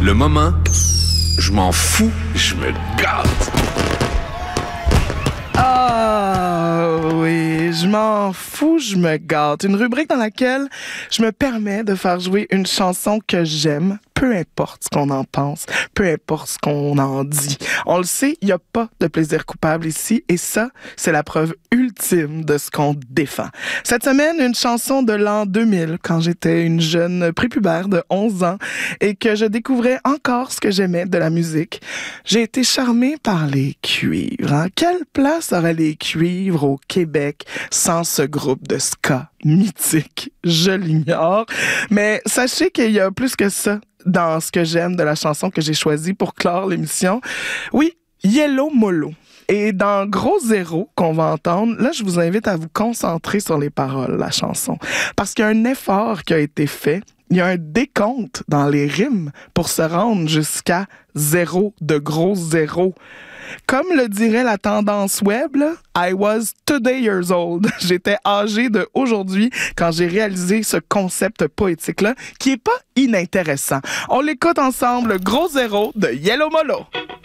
Le moment, je m'en fous, je me gâte. Ah oui, je m'en fous, je me gâte. Une rubrique dans laquelle je me permets de faire jouer une chanson que j'aime, peu importe ce qu'on en pense, peu importe ce qu'on en dit. On le sait, il n'y a pas de plaisir coupable ici et ça, c'est la preuve ultime de ce qu'on défend. Cette semaine, une chanson de l'an 2000, quand j'étais une jeune prépubère de 11 ans et que je découvrais encore ce que j'aimais de la musique. J'ai été charmée par les cuivres. Hein? Quelle place auraient les cuivres au Québec sans ce groupe de ska mythique? Je l'ignore. Mais sachez qu'il y a plus que ça dans ce que j'aime de la chanson que j'ai choisie pour clore l'émission. Oui, Yellow Molo. Et dans Gros Zéro qu'on va entendre, là, je vous invite à vous concentrer sur les paroles de la chanson. Parce qu'il y a un effort qui a été fait. Il y a un décompte dans les rimes pour se rendre jusqu'à zéro de gros zéro. Comme le dirait la tendance web, là, I was today years old. J'étais âgé de aujourd'hui quand j'ai réalisé ce concept poétique-là qui est pas inintéressant. On l'écoute ensemble, Gros Zéro de Yellow Molo.